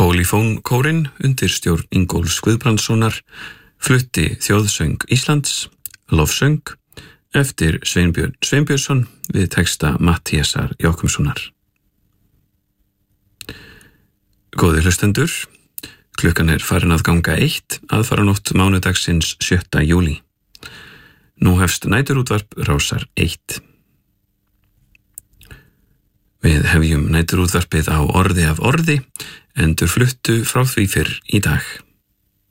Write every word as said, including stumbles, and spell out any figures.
Pólifónkórinn undir stjórn Ingólfs Guðbrandssonar flutti Þjóðsöng Íslands, lofsöng, eftir Sveinbjörn Sveinbjörnsson við texta Matthíasar Jochumssonar. Góðir hlustendur, klukkan er farin að ganga eitt aðfaranótt mánudagsins sjötta júlí. Nú hefst næturútvarp Rásar eitt. Við hefjum næturútvarpið á orði af orði, endur fluttu frá því fyrr í dag.